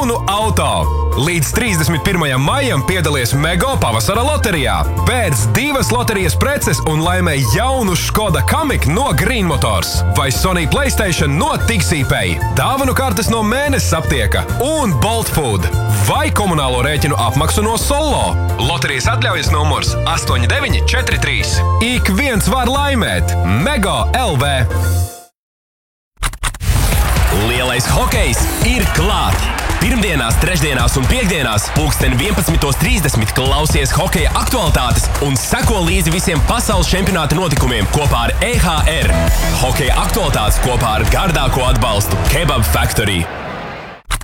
auto. Līdz 31. maijam piedalies Mego pavasara loterijā. Pērc 2 loterijas preces un laimē jaunu Škoda Kamiq no Green Motors vai Sony PlayStation no Tixipay. Dāvanu kartes no Mēnesis aptieka un Bolt Food vai komunālo rēķinu apmaksu no Solo. Loterijas atļaujas numurs 8943. Ik viens var laimēt. Mego LV. Lielais hokejs ir klāt! Pirmdienās, trešdienās un piektdienās 11:30 klausies hokeja aktualitātes un seko līdzi visiem pasaules čempionāta notikumiem kopā ar EHR. Hokeja aktualitātes kopā ar gardāko atbalstu Kebab Factory.